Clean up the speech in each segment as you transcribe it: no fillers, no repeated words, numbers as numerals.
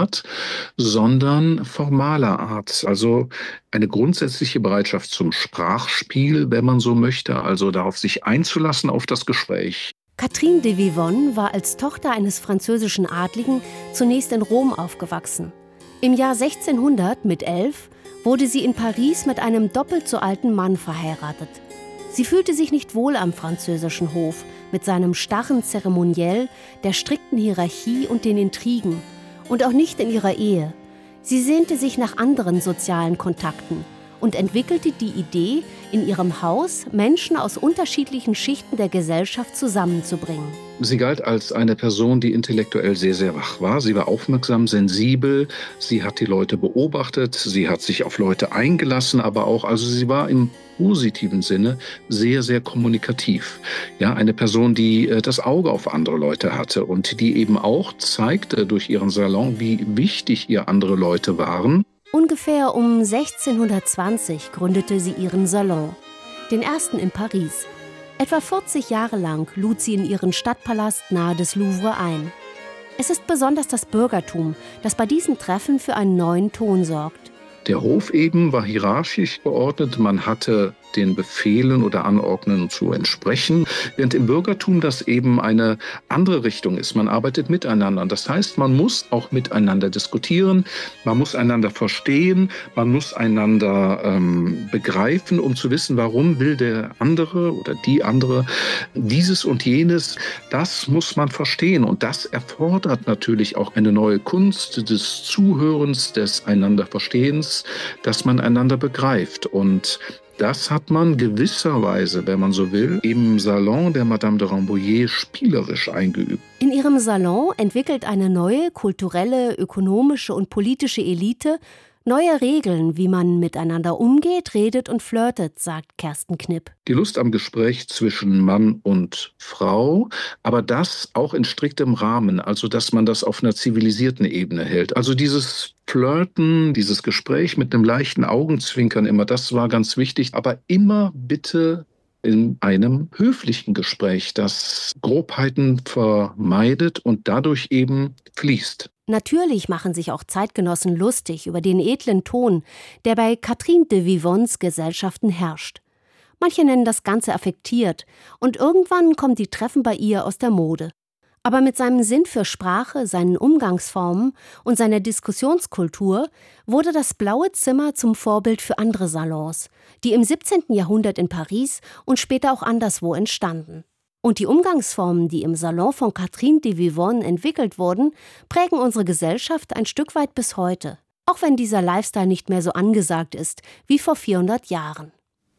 hat, sondern formaler Art. Also eine grundsätzliche Bereitschaft zum Sprachspiel, wenn man so möchte, also darauf sich einzulassen auf das Gespräch. Catherine de Vivonne war als Tochter eines französischen Adligen zunächst in Rom aufgewachsen. Im Jahr 1600 mit 11 wurde sie in Paris mit einem doppelt so alten Mann verheiratet. Sie fühlte sich nicht wohl am französischen Hof mit seinem starren Zeremoniell, der strikten Hierarchie und den Intrigen und auch nicht in ihrer Ehe. Sie sehnte sich nach anderen sozialen Kontakten und entwickelte die Idee, in ihrem Haus Menschen aus unterschiedlichen Schichten der Gesellschaft zusammenzubringen. Sie galt als eine Person, die intellektuell sehr, sehr wach war. Sie war aufmerksam, sensibel, sie hat die Leute beobachtet, sie hat sich auf Leute eingelassen, aber auch, also sie war im positiven Sinne sehr, sehr kommunikativ. Ja, eine Person, die das Auge auf andere Leute hatte und die eben auch zeigte durch ihren Salon, wie wichtig ihr andere Leute waren. Ungefähr um 1620 gründete sie ihren Salon, den ersten in Paris. Etwa 40 Jahre lang lud sie in ihren Stadtpalast nahe des Louvre ein. Es ist besonders das Bürgertum, das bei diesen Treffen für einen neuen Ton sorgt. Der Hof eben war hierarchisch geordnet, man hatte den Befehlen oder Anordnungen zu entsprechen, während im Bürgertum das eben eine andere Richtung ist. Man arbeitet miteinander. Das heißt, man muss auch miteinander diskutieren, man muss einander verstehen, man muss einander begreifen, um zu wissen, warum will der andere oder die andere dieses und jenes. Das muss man verstehen und das erfordert natürlich auch eine neue Kunst des Zuhörens, des Einanderverstehens, dass man einander begreift. Und das hat man gewisserweise, wenn man so will, im Salon der Madame de Rambouillet spielerisch eingeübt. In ihrem Salon entwickelt eine neue kulturelle, ökonomische und politische Elite neue Regeln, wie man miteinander umgeht, redet und flirtet, sagt Kersten Knipp. Die Lust am Gespräch zwischen Mann und Frau, aber das auch in striktem Rahmen, also dass man das auf einer zivilisierten Ebene hält. Also dieses Flirten, dieses Gespräch mit einem leichten Augenzwinkern immer, das war ganz wichtig, aber immer bitte in einem höflichen Gespräch, das Grobheiten vermeidet und dadurch eben fließt. Natürlich machen sich auch Zeitgenossen lustig über den edlen Ton, der bei Catherine de Vivonnes Gesellschaften herrscht. Manche nennen das Ganze affektiert und irgendwann kommen die Treffen bei ihr aus der Mode. Aber mit seinem Sinn für Sprache, seinen Umgangsformen und seiner Diskussionskultur wurde das Blaue Zimmer zum Vorbild für andere Salons, die im 17. Jahrhundert in Paris und später auch anderswo entstanden. Und die Umgangsformen, die im Salon von Catherine de Vivonne entwickelt wurden, prägen unsere Gesellschaft ein Stück weit bis heute. Auch wenn dieser Lifestyle nicht mehr so angesagt ist wie vor 400 Jahren.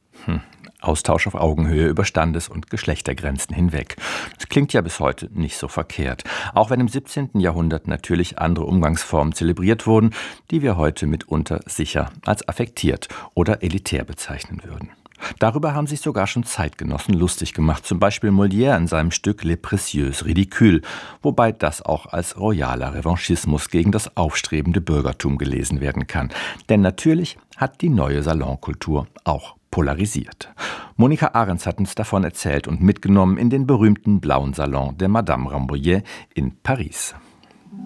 Austausch auf Augenhöhe über Standes- und Geschlechtergrenzen hinweg. Das klingt ja bis heute nicht so verkehrt. Auch wenn im 17. Jahrhundert natürlich andere Umgangsformen zelebriert wurden, die wir heute mitunter sicher als affektiert oder elitär bezeichnen würden. Darüber haben sich sogar schon Zeitgenossen lustig gemacht, zum Beispiel Molière in seinem Stück Les Précieuses Ridicules, wobei das auch als royaler Revanchismus gegen das aufstrebende Bürgertum gelesen werden kann. Denn natürlich hat die neue Salonkultur auch polarisiert. Monika Ahrens hat uns davon erzählt und mitgenommen in den berühmten blauen Salon der Madame Rambouillet in Paris.